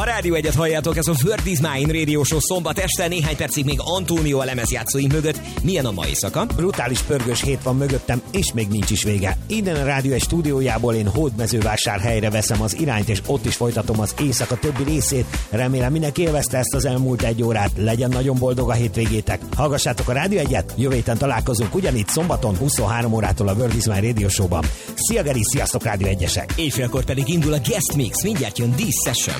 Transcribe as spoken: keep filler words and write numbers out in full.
Rádió Egyet halljátok, ez a World is Mine Radio Show szombat este, néhány percig még Antonio a lemezjátszóink mögött. Milyen a mai éjszaka? Brutális pörgős hét van mögöttem, és még nincs is vége. Innen a Rádió Egy stúdiójából én Hódmezővásárhelyre veszem az irányt, és ott is folytatom az éjszaka többi részét. Remélem mindenki élvezte ezt az elmúlt egy órát, legyen nagyon boldog a hétvégétek. Hallgassátok a Rádió Egyet, jövő héten találkozunk ugyanitt szombaton huszonhárom órától a World is Mine Radio Show-ban. Szia Geri, sziasztok Rádió Egyesek! Éjfélkor pedig indul a Guest Mix, mindjárt jön This Session.